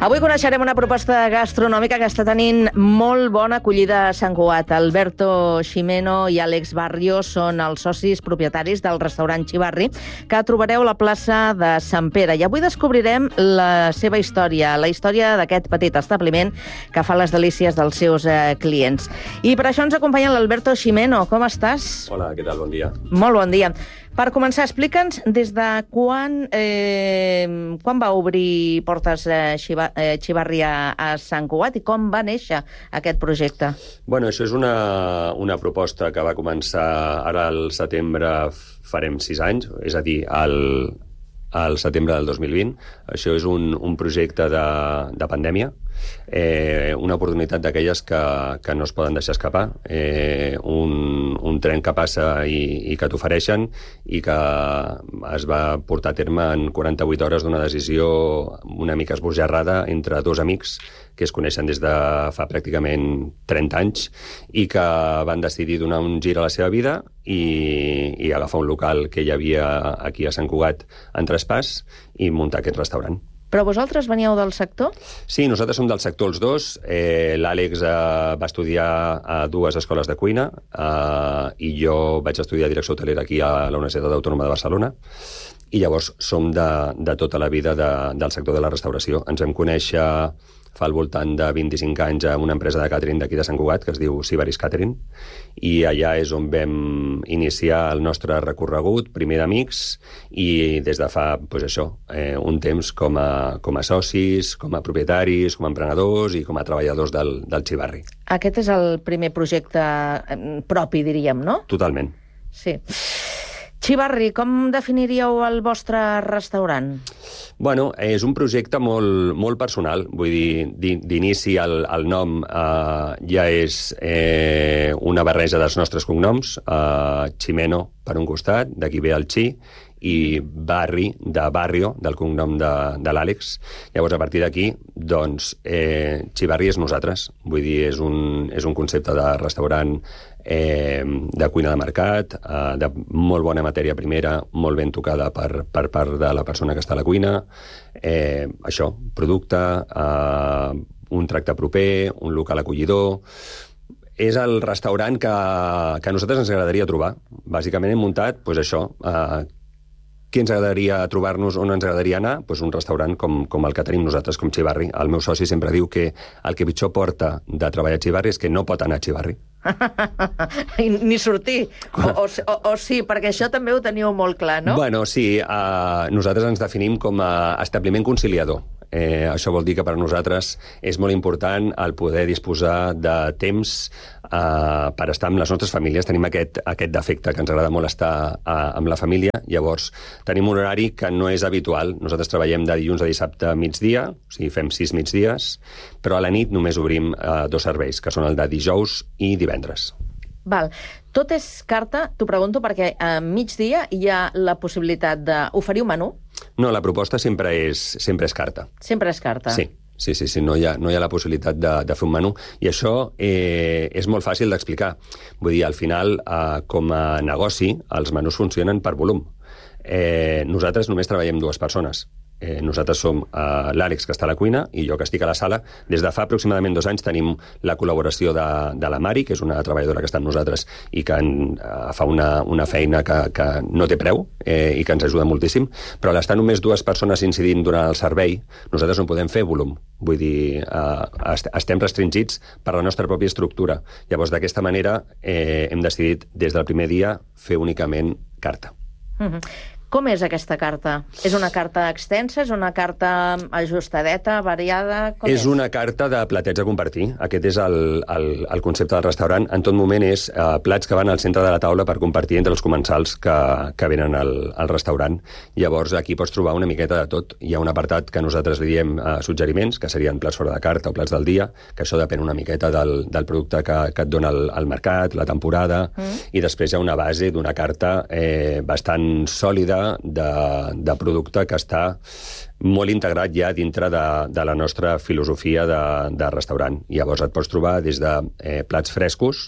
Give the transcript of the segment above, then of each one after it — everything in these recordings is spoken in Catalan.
Avui coneixerem una proposta gastronòmica que està tenint molt bona acollida a Sant Cugat. Alberto Ximeno i Àlex Barrio són els socis propietaris del restaurant Xivarri, que trobareu a la plaça de Sant Pere. I avui descobrirem la seva història, la història d'aquest petit establiment que fa les delícies dels seus clients. I per això ens acompanya l'Alberto Ximeno. Com estàs? Hola, què tal? Bon dia. Molt bon dia. Per començar, explica'ns des de quan va obrir portes Xivarri a Sant Cugat i com va néixer aquest projecte? Bueno, això és una proposta que va començar ara al setembre, farem 6 anys, és a dir, al setembre del 2020. Això és un projecte de pandèmia, una oportunitat d'aquelles que no es poden deixar escapar, un tren que passa i que t'ofereixen i que es va portar a terme en 48 hores d'una decisió una mica esbojarrada entre dos amics que es coneixen des de fa pràcticament 30 anys i que van decidir donar un gir a la seva vida i agafar un local que hi havia aquí a Sant Cugat en traspàs i muntar aquest restaurant. Però vosaltres veníeu del sector? Sí, nosaltres som del sector els dos. L'Àlex va estudiar a 2 escoles de cuina i jo vaig estudiar direcció hotelera aquí a la Universitat Autònoma de Barcelona i llavors som de tota la vida del sector de la restauració. Ens vam conèixer fa al voltant de 25 anys a una empresa de catering d'aquí de Sant Cugat que es diu Sibaris Catering i allà és on vam iniciar el nostre recorregut, primer d'amics i des de fa, doncs això, un temps com a socis, com a propietaris, com a emprenedors i com a treballadors del Xivarri. Aquest és el primer projecte propi, diríem, no? Totalment. Sí. Xivarri, com definiríeu el vostre restaurant? Bueno, és un projecte molt personal. Vull dir, d'inici el nom ja és una barreja dels nostres cognoms. Ximeno, per un costat, d'aquí ve el Xi, i Barri, de Barrio, del cognom de l'Àlex. Llavors, a partir d'aquí, doncs, Xivarri és nosaltres. Vull dir, és un concepte de restaurant de cuina de mercat, de molt bona matèria primera, molt ben tocada per part de la persona que està a la cuina. Això, producte, un tracte proper, un local acollidor. És el restaurant que a nosaltres ens agradaria trobar. Bàsicament hem muntat, doncs això, què ens agradaria trobar-nos, on ens agradaria anar? Doncs un restaurant com el que tenim nosaltres, com Xivarri. El meu soci sempre diu que el que pitjor porta de treballar a Xivarri és que no pot anar a Xivarri. Ni sortir. O sí, perquè això també ho teniu molt clar, no? Bueno, sí. Nosaltres ens definim com a establiment conciliador. Això vol dir que per nosaltres és molt important el poder disposar de temps per estar amb les nostres famílies. Tenim aquest defecte que ens agrada molt estar amb la família. Llavors, tenim un horari que no és habitual. Nosaltres treballem de dilluns a dissabte a migdia, o sigui, fem 6 migdies, però a la nit només obrim 2 serveis, que són el de dijous i divendres. Val. Tot és carta, t'ho pregunto, perquè a migdia hi ha la possibilitat d'oferir un menú? No, la proposta sempre és carta. Sempre és carta? Sí. Sí, no hi ha la possibilitat de fer un menú. I això és molt fàcil d'explicar. Vull dir, al final, com a negoci, els menús funcionen per volum. Nosaltres només treballem 2 persones. Nosaltres som l'Àlex, que està a la cuina, i jo, que estic a la sala. Des de fa aproximadament 2 anys tenim la col·laboració de la Mari, que és una treballadora que està amb nosaltres i que fa una feina que no té preu i que ens ajuda moltíssim, però a l'estar només 2 persones incidint durant el servei, nosaltres no podem fer volum. Vull dir, estem restringits per la nostra pròpia estructura. Llavors, d'aquesta manera, hem decidit des del primer dia fer únicament carta. Com és aquesta carta? És una carta extensa? És una carta ajustadeta, variada? És una carta de platets a compartir. Aquest és el concepte del restaurant. En tot moment és plats que van al centre de la taula per compartir entre els comensals que venen al restaurant. Llavors, aquí pots trobar una miqueta de tot. Hi ha un apartat que nosaltres li diem suggeriments, que serien plats fora de carta o plats del dia, que això depèn una miqueta del producte que et dona el mercat, la temporada, i després hi ha una base d'una carta bastant sòlida, de producte que està molt integrat ja dintre de la nostra filosofia de restaurant. Llavors et pots trobar des de plats frescos,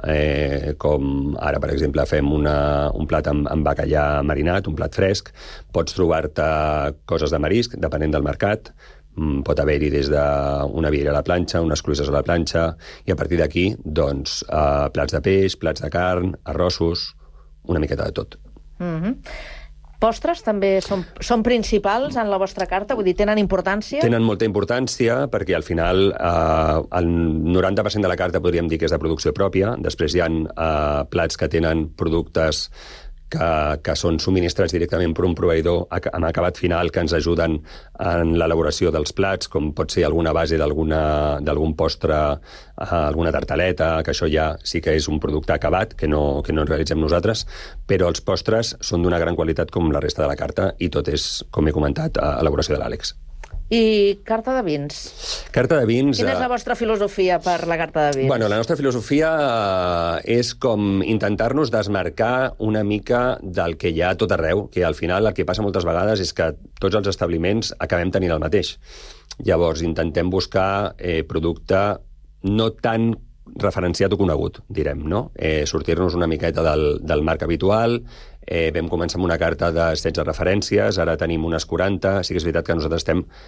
com ara, per exemple, fem un plat amb bacallà marinat, un plat fresc. Pots trobar-te coses de marisc, depenent del mercat, Pot haver-hi des d'una viera a la planxa, unes cloïsses a la planxa, i a partir d'aquí, doncs, plats de peix, plats de carn, arrossos, una miqueta de tot. Postres també són principals en la vostra carta? Vull dir, tenen importància? Tenen molta importància perquè al final el 90% de la carta podríem dir que és de producció pròpia. Després hi ha plats que tenen productes que són subministrats directament per un proveïdor amb acabat final que ens ajuden en l'elaboració dels plats, com pot ser alguna base d'algun postre, alguna tartaleta, que això ja sí que és un producte acabat, que no realitzem nosaltres, però els postres són d'una gran qualitat com la resta de la carta i tot és, com he comentat, elaboració de l'Àlex. I carta de vins? Carta de vins... Quina és la vostra filosofia per la carta de vins? Bueno, la nostra filosofia és com intentar-nos desmarcar una mica del que hi ha tot arreu, que al final el que passa moltes vegades és que tots els establiments acabem tenint el mateix. Llavors, intentem buscar producte no tan referenciat o conegut, direm, no? Sortir-nos una miqueta del marc habitual. Vam començar amb una carta de 16 referències, ara tenim unes 40. Sí que és veritat que nosaltres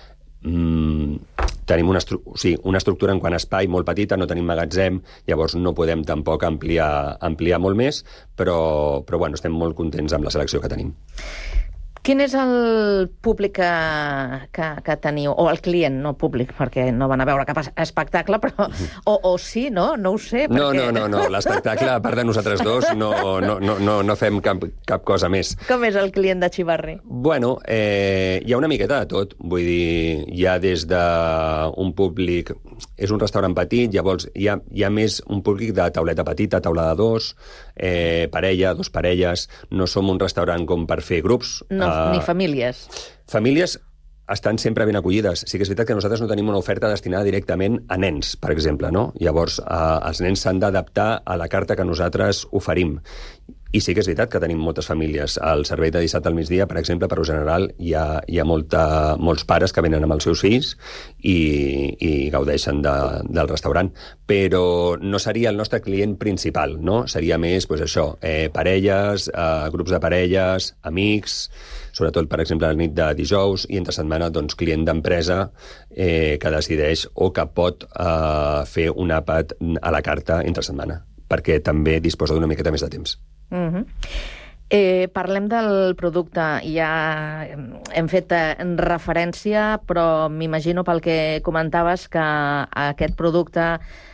tenim una estructura en quant a espai molt petita, no tenim magatzem, llavors no podem tampoc ampliar molt més, però bueno, estem molt contents amb la selecció que tenim. Quin és el públic que teniu? O el client, no públic, perquè no van a veure cap espectacle, però... O sí, no? No ho sé, perquè... No. L'espectacle, a part de nosaltres dos, no fem cap cosa més. Com és el client de Xivarri? Bueno, hi ha una miqueta de tot. Vull dir, hi ha des d'un públic... És un restaurant petit, llavors hi ha més un públic de tauleta petita, taula de dos, parella, dos parelles. No som un restaurant com per fer grups. No, ni famílies. Famílies estan sempre ben acollides. Sí que és veritat que nosaltres no tenim una oferta destinada directament a nens, per exemple, no? Llavors, els nens s'han d'adaptar a la carta que nosaltres oferim. I sí que és veritat que tenim moltes famílies. Al servei de dissabte al migdia, per exemple, per lo general, hi ha molts pares que venen amb els seus fills i gaudeixen del restaurant. Però no seria el nostre client principal, no? Seria més, doncs això, parelles, grups de parelles, amics, sobretot, per exemple, la nit de dijous, i entre setmana, doncs, client d'empresa que decideix o que pot fer un àpat a la carta entre setmana, perquè també disposa d'una miqueta més de temps. Parlem del producte. Ja hem fet referència, però m'imagino pel que comentaves que aquest producte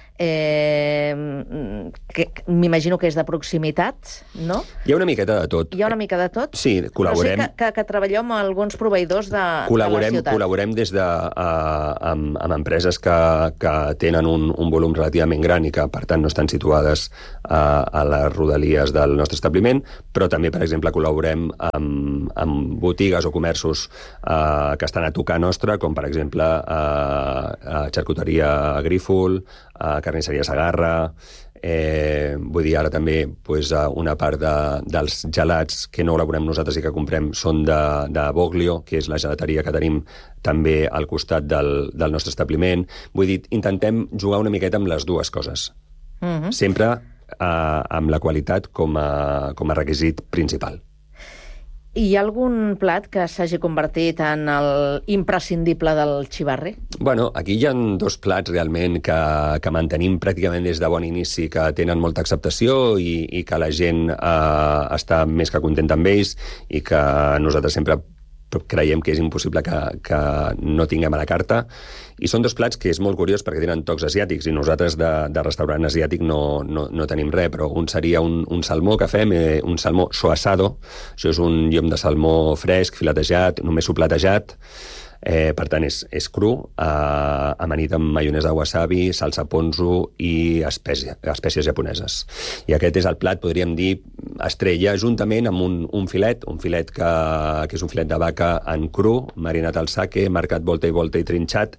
m'imagino que és de proximitat, no? Hi ha una miqueta de tot. Hi ha una mica de tot? Sí, col·laborem. Però sé que treballeu amb alguns proveïdors de la ciutat. Col·laborem des de amb empreses que tenen un volum relativament gran i que, per tant, no estan situades a les rodalies del nostre establiment, però també, per exemple, col·laborem amb botigues o comerços que estan a tocar nostra, com, per exemple, Xarcuteria Grífol, Carnisseria Segarra, vull dir, ara també una part dels gelats que no elaborem nosaltres i que comprem són de Boglio, que és la gelateria que tenim també al costat del nostre establiment. Vull dir, intentem jugar una miqueta amb les dues coses. Sempre amb la qualitat com a requisit principal. Hi ha algun plat que s'hagi convertit en l'imprescindible del Xivarri? Bueno, aquí hi ha dos plats realment que mantenim pràcticament des de bon inici, que tenen molta acceptació i que la gent està més que contenta amb ells i que nosaltres sempre creiem que és impossible que no tinguem a la carta. I són dos plats que és molt curiós perquè tenen tocs asiàtics i nosaltres de restaurant asiàtic no tenim res, però un seria un salmó que fem, un salmó soasado. Això és un llom de salmó fresc, filetejat, només soplatejat. Per tant, és cru, amanit amb maionesa wasabi, salsa ponzu i espècies japoneses. I aquest és el plat, podríem dir, estrella, juntament amb un filet que és un filet de vaca en cru, marinat al sake, marcat volta i trinxat,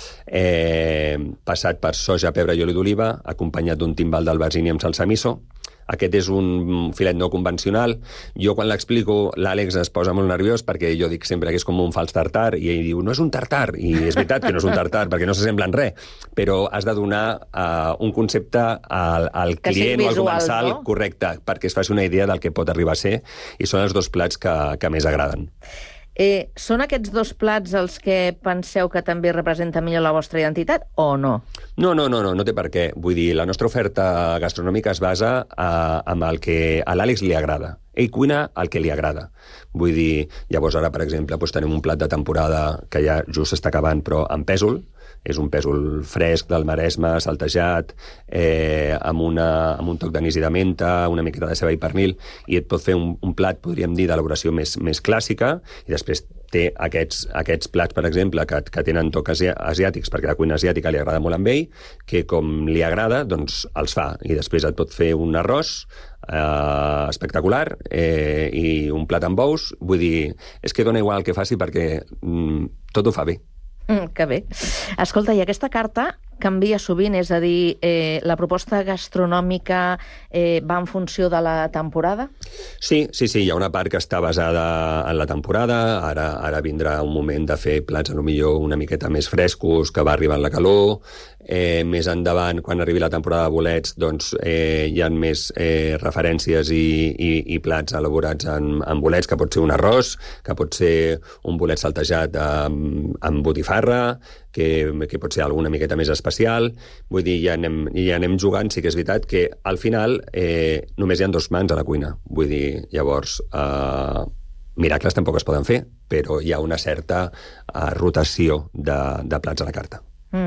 passat per soja, pebre i oli d'oliva, acompanyat d'un timbal d'albasini amb salsa miso. Aquest és un filet no convencional. Jo, quan l'explico, l'Àlex es posa molt nerviós perquè jo dic sempre que és com un fals tartar i ell diu, no és un tartar. I és veritat que no és un tartar perquè no s'assembla en res, però has de donar un concepte al client o al comensal, no? Correcte, perquè es faci una idea del que pot arribar a ser, i són els dos plats que més agraden. Són aquests dos plats els que penseu que també representen millor la vostra identitat o no? No té per què. Vull dir, la nostra oferta gastronòmica es basa en el que a l'Àlex li agrada. Ell cuina el que li agrada. Vull dir, llavors ara, per exemple, tenim un plat de temporada que ja just s'està acabant, però amb pèsol. És un pèsol fresc del Maresme, saltejat, amb un toc d'anís i de menta, una miqueta de ceba i pernil, i et pot fer un plat, podríem dir, d'elaboració més clàssica, i després té aquests plats, per exemple, que tenen tocs asiàtics, perquè la cuina asiàtica li agrada molt amb ell, que com li agrada, doncs els fa. I després et pot fer un arròs espectacular i un plat amb ous. Vull dir, és que dona igual el que faci perquè tot ho fa bé. Que bé. Escolta, i aquesta carta canvia sovint, és a dir, la proposta gastronòmica va en funció de la temporada? Sí, hi ha una part que està basada en la temporada, ara vindrà un moment de fer plats potser una miqueta més frescos, que va arribant la calor, més endavant, quan arribi la temporada de bolets, doncs hi ha més referències i plats elaborats en bolets, que pot ser un arròs, que pot ser un bolet saltejat amb botifarra, que pot ser alguna miqueta més especial. Vull dir, ja anem jugant. Sí que és veritat que al final només hi ha 2 mans a la cuina. Vull dir, llavors miracles tampoc es poden fer, però hi ha una certa rotació de plats a la carta.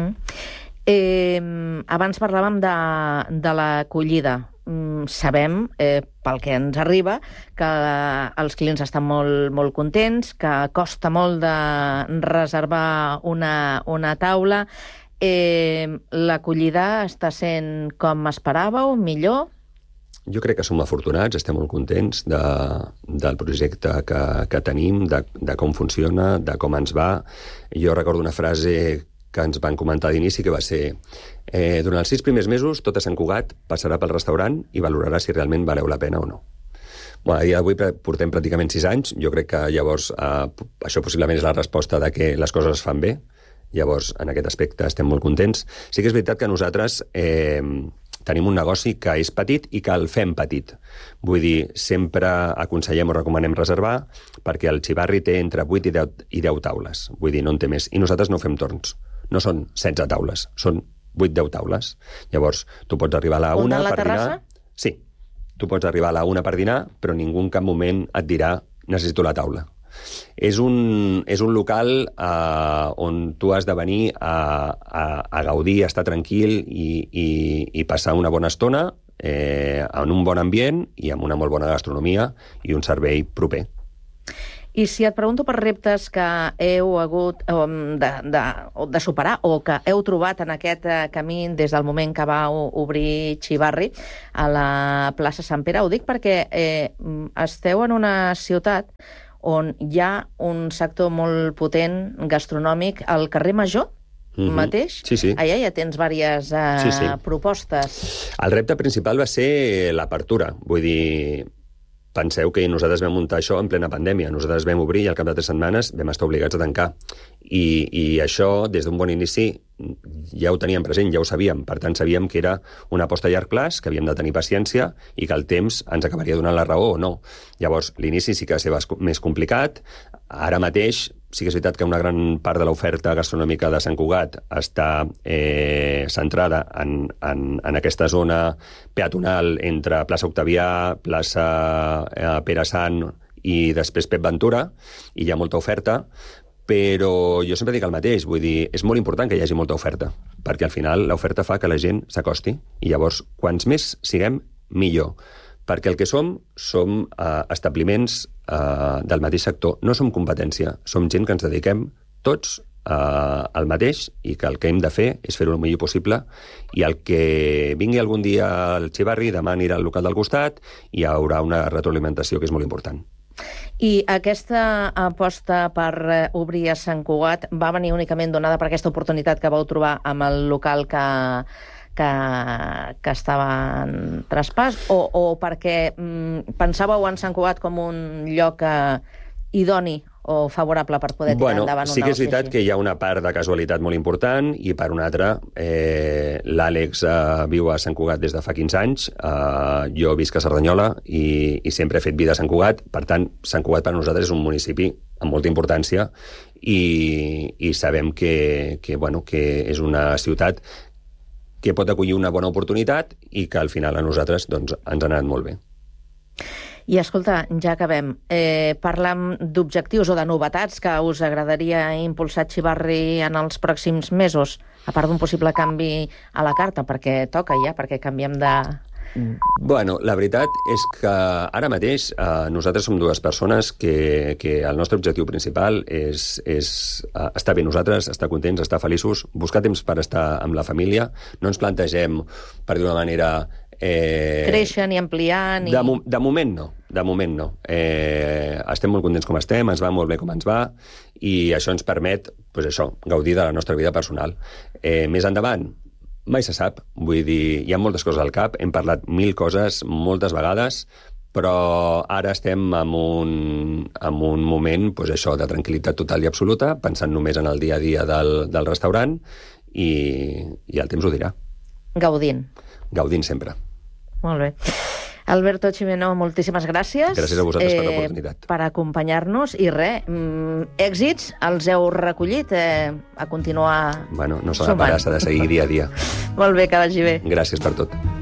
Abans parlàvem de l'acollida. Sabem, pel que ens arriba, que els clients estan molt contents, que costa molt de reservar una taula. L'acollida està sent com esperàveu, millor? Jo crec que som afortunats, estem molt contents del projecte que tenim, de com funciona, de com ens va. Jo recordo una frase que ens van comentar d'inici, que va ser durant els 6 primers mesos tot a Sant Cugat passarà pel restaurant i valorarà si realment valeu la pena o no. Bueno, a dia d'avui portem pràcticament 6 anys. Jo crec que llavors això possiblement és la resposta de que les coses es fan bé. Llavors, en aquest aspecte estem molt contents. Sí que és veritat que nosaltres tenim un negoci que és petit i que el fem petit. Vull dir, sempre aconsellem o recomanem reservar perquè el xivarri té entre 8 i 10 taules. Vull dir, no en té més. I nosaltres no fem torns. No són 16 taules, són 8-10 taules. Llavors, tu pots arribar a la 1 per dinar... Sí, tu pots arribar a la 1 per dinar, però ningú en cap moment et dirà necessito la taula. És un local on tu has de venir a gaudir, a estar tranquil i passar una bona estona en un bon ambient i amb una molt bona gastronomia i un servei proper. I si et pregunto per reptes que heu hagut de superar o que heu trobat en aquest camí des del moment que vau obrir Xivarri a la plaça Sant Pere, ho dic perquè esteu en una ciutat on hi ha un sector molt potent gastronòmic al carrer Major, mateix? Sí. Allà ja tens diverses propostes. El repte principal va ser l'apertura. Vull dir, penseu que nosaltres vam muntar això en plena pandèmia. Nosaltres vam obrir i al cap de 3 setmanes vam estar obligats a tancar. I això, des d'un bon inici, ja ho teníem present, ja ho sabíem. Per tant, sabíem que era una aposta a llarg plaç, que havíem de tenir paciència i que el temps ens acabaria donant la raó o no. Llavors, l'inici sí que va ser més complicat. Ara mateix, sí que és veritat que una gran part de l'oferta gastronòmica de Sant Cugat està centrada en aquesta zona peatonal entre plaça Octavià, plaça Pere Sant i després Pep Ventura, i hi ha molta oferta, però jo sempre dic el mateix, vull dir, és molt important que hi hagi molta oferta, perquè al final l'oferta fa que la gent s'acosti, i llavors, quants més siguem, millor. Perquè el que som establiments del mateix sector, no som competència, som gent que ens dediquem tots al mateix i que el que hem de fer és fer-ho el millor possible, i el que vingui algun dia al Xivarri, demà anirà al local del costat i hi haurà una retroalimentació que és molt important. I aquesta aposta per obrir a Sant Cugat va venir únicament donada per aquesta oportunitat que vau trobar amb el local que estava en traspàs, o perquè pensàveu en Sant Cugat com un lloc idoni o favorable per poder tirar endavant un sí que és negoci veritat així? que hi ha una part de casualitat molt important i, per una altra, l'Àlex viu a Sant Cugat des de fa 15 anys, jo visc a Cerdanyola i sempre he fet vida a Sant Cugat. Per tant, Sant Cugat per nosaltres és un municipi amb molta importància i sabem que és una ciutat que pot acollir una bona oportunitat i que al final a nosaltres ens ha anat molt bé. I escolta, ja acabem. Parlam d'objectius o de novetats que us agradaria impulsar Xivarri en els pròxims mesos, a part d'un possible canvi a la carta, perquè toca ja, perquè canviem de... Bueno, la veritat és que ara mateix nosaltres som dues persones que el nostre objectiu principal és estar bé nosaltres, estar contents, estar feliços, buscar temps per estar amb la família. No ens plantegem, per dir una manera... créixer ni ampliar ni... De moment no. Estem molt contents com estem, ens va molt bé com ens va, i això ens permet, gaudir de la nostra vida personal. Més endavant, mai se sap, vull dir, hi ha moltes coses al cap, hem parlat 1000 coses moltes vegades, però ara estem en un moment de tranquil·litat total i absoluta, pensant només en el dia a dia del restaurant, i el temps ho dirà. Gaudint. Gaudint sempre. Molt bé. Alberto Gimeno, moltíssimes gràcies. Gràcies a vosaltres per l'oportunitat. Per acompanyar-nos i èxits, els heu recollit a continuar no s'ha de parar, s'ha de seguir dia a dia. Molt bé, que vagi bé. Gràcies per tot.